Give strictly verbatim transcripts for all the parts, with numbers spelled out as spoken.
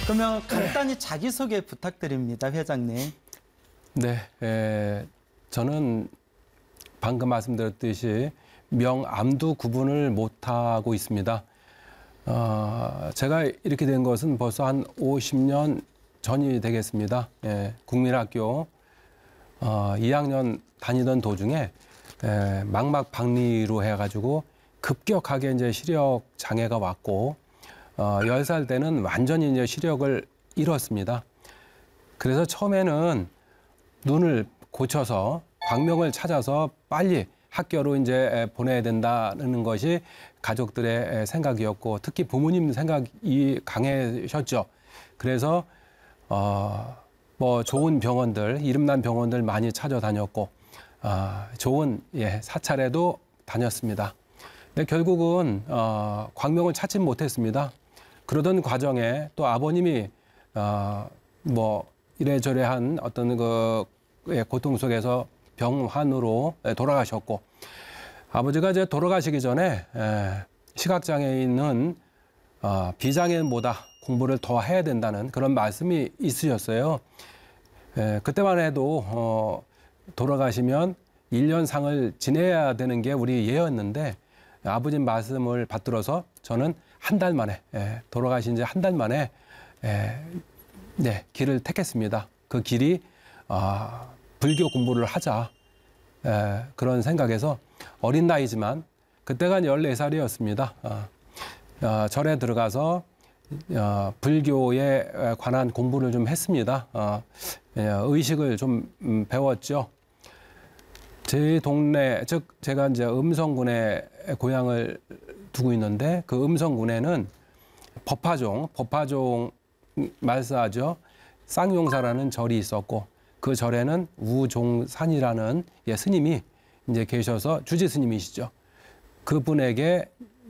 그러면 간단히 자기소개 부탁드립니다, 회장님. 네, 에, 저는 방금 말씀드렸듯이 명암두 구분을 못하고 있습니다. 어, 제가 이렇게 된 것은 벌써 한 오십 년 전이 되겠습니다. 예, 국민학교 어, 이 학년 다니던 도중에 에, 망막박리로 해가지고 급격하게 이제 시력 장애가 왔고 어, 열 살 때는 완전히 이제 시력을 잃었습니다. 그래서 처음에는 눈을 고쳐서 광명을 찾아서 빨리 학교로 이제 보내야 된다는 것이 가족들의 생각이었고 특히 부모님 생각이 강하셨죠. 그래서 어, 뭐 좋은 병원들, 이름난 병원들 많이 찾아다녔고 어, 좋은 예, 사찰에도 다녔습니다. 근데 결국은 어, 광명을 찾지 못했습니다. 그러던 과정에 또 아버님이 어, 뭐 이래저래한 어떤 그 고통 속에서 병환으로 돌아가셨고 아버지가 이제 돌아가시기 전에 시각장애인은 어, 비장애인보다 공부를 더 해야 된다는 그런 말씀이 있으셨어요. 에, 그때만 해도 어, 돌아가시면 일 년 상을 지내야 되는 게 우리 예였는데 아버지 말씀을 받들어서 저는 한 달 만에 에, 돌아가신 지 한 달 만에 에, 네, 길을 택했습니다. 그 길이 어, 불교 공부를 하자 에, 그런 생각에서 어린 나이지만 그때가 열네 살이었습니다. 어, 어, 절에 들어가서 어, 불교에 관한 공부를 좀 했습니다. 어, 예, 의식을 좀 음, 배웠죠. 제 동네, 즉 제가 이제 음성군에 고향을 두고 있는데 그 음성군에는 법화종, 법화종 말사하죠. 쌍용사라는 절이 있었고 그 절에는 우종산이라는 예, 스님이 이제 계셔서 주지 스님이시죠. 그분에게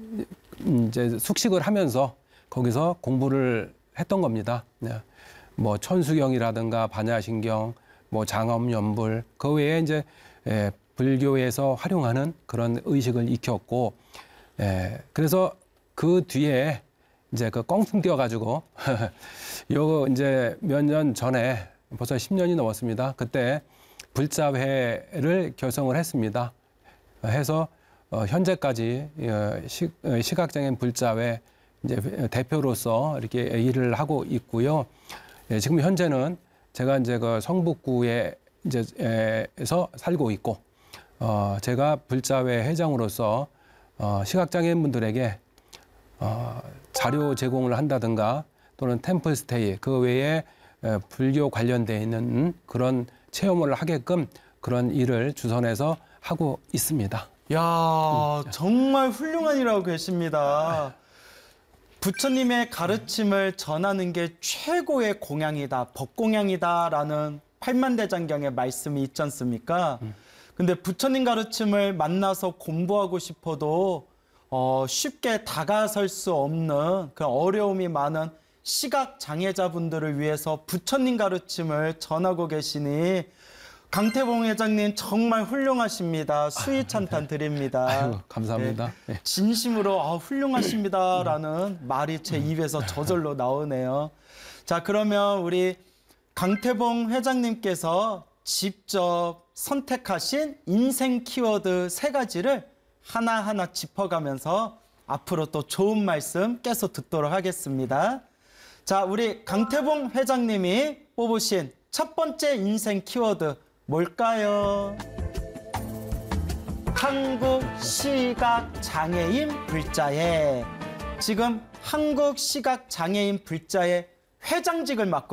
이제 숙식을 하면서 거기서 공부를 했던 겁니다. 네. 뭐 천수경이라든가 반야신경, 뭐 장엄연불 그 외에 이제 예, 불교에서 활용하는 그런 의식을 익혔고, 예, 그래서 그 뒤에 이제 그 껑충 뛰어가지고 요 이제 몇 년 전에 벌써 십 년이 넘었습니다. 그때 불자회를 결성을 했습니다. 해서 어, 현재까지 어, 시, 어, 시각장애인 불자회 이제 대표로서 이렇게 일을 하고 있고요. 예, 지금 현재는 제가 이제 그 성북구에 이제 에서 살고 있고, 어, 제가 불자회 회장으로서 어, 시각장애인분들에게 어, 자료 제공을 한다든가 또는 템플스테이 그 외에 에, 불교 관련돼 있는 그런 체험을 하게끔 그런 일을 주선해서 하고 있습니다. 야, 정말 훌륭한 일하고 계십니다. 부처님의 가르침을 전하는 게 최고의 공양이다, 법공양이다라는 팔만대장경의 말씀이 있지 않습니까? 음. 근데 부처님 가르침을 만나서 공부하고 싶어도 어, 쉽게 다가설 수 없는 그 어려움이 많은 시각장애자분들을 위해서 부처님 가르침을 전하고 계시니 강태봉 회장님 정말 훌륭하십니다. 수위 찬탄 드립니다. 아유, 감사합니다. 네, 진심으로 아, 훌륭하십니다라는 말이 제 입에서 저절로 나오네요. 자, 그러면 우리 강태봉 회장님께서 직접 선택하신 인생 키워드 세 가지를 하나하나 짚어가면서 앞으로 또 좋은 말씀 계속 듣도록 하겠습니다. 자, 우리 강태봉 회장님이 뽑으신 첫 번째 인생 키워드 뭘까요? 한국시각장애인 불자회. 지금 한국시각장애인 불자회 회장직을 맡고